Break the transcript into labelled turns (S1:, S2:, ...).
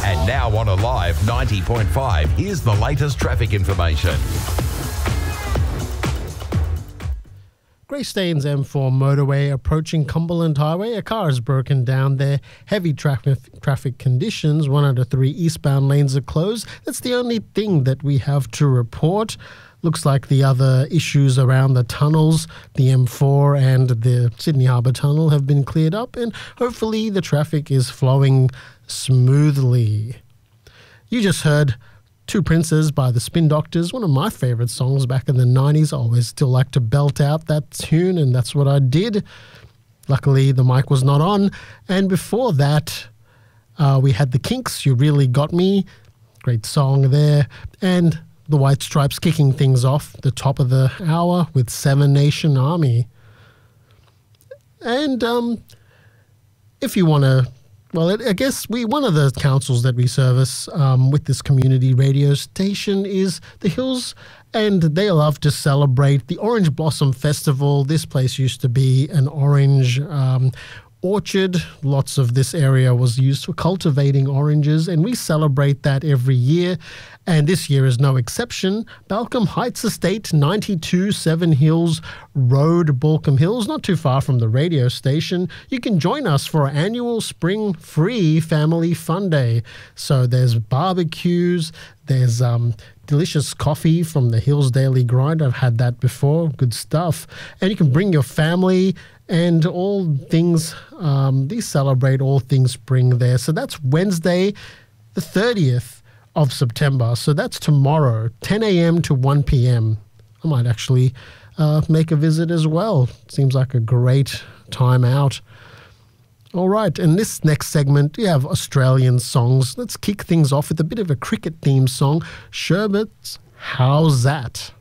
S1: And now on Alive 90.5, here's the latest traffic information.
S2: Greystanes M4 motorway approaching Cumberland Highway. A car has broken down there. Heavy traffic conditions. 1 out of 3 eastbound lanes are closed. That's the only thing that we have to report. Looks like the other issues around the tunnels, the M4 and the Sydney Harbour Tunnel, have been cleared up, and hopefully the traffic is flowing smoothly. You just heard Two Princes by the Spin Doctors, one of my favourite songs back in the 90s. I always still like to belt out that tune, and that's what I did. Luckily, the mic was not on. And before that, we had the Kinks, You Really Got Me. Great song there. And the White Stripes kicking things off, the top of the hour with Seven Nation Army. And if you want to... Well, I guess one of the councils that we service with this community radio station is the Hills, and they love to celebrate the Orange Blossom Festival. This place used to be an orange orchard. Lots of this area was used for cultivating oranges, and we celebrate that every year. And this year is no exception. Balcombe Heights Estate, 92 Seven Hills Road, Balcombe Hills, not too far from the radio station. You can join us for our annual Spring Free Family Fun Day. So there's barbecues, there's delicious coffee from the Hills Daily Grind. I've had that before. Good stuff. And you can bring your family and all things. They celebrate all things spring there. So that's Wednesday, the 30th of September. So that's tomorrow, 10 a.m. to 1 p.m. I might actually make a visit as well. Seems like a great time out. All right, in this next segment, we have Australian songs. Let's kick things off with a bit of a cricket theme song, Sherbet's How's That?